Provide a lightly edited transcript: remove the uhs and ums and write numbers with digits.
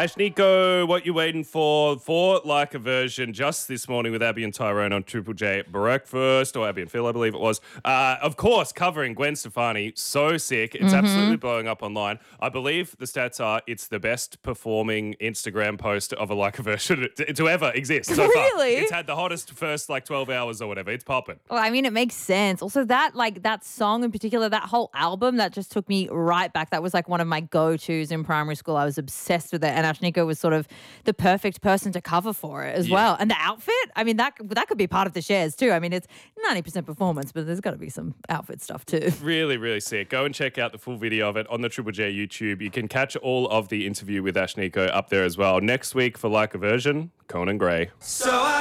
Ashniko, what you waiting for? For Like a Version just this morning with Abby and Tyrone on Triple J Breakfast, or Abby and Phil, I believe it was. Of course, covering Gwen Stefani. So sick. It's absolutely blowing up online. I believe the stats are it's the best performing Instagram post of a Like a Version to ever exist so far. Really? It's had the hottest first 12 hours or whatever. It's popping. Well, I mean, it makes sense. Also, that song in particular, that whole album, that just took me right back. That was one of my go-tos in primary school. I was obsessed with it, and Ashniko was sort of the perfect person to cover for it as well. And the outfit, I mean, that could be part of the shares too. I mean, it's 90% performance, but there's got to be some outfit stuff too. Really, really sick. Go and check out the full video of it on the Triple J YouTube. You can catch all of the interview with Ashniko up there as well. Next week for Like a Version, Conan Gray.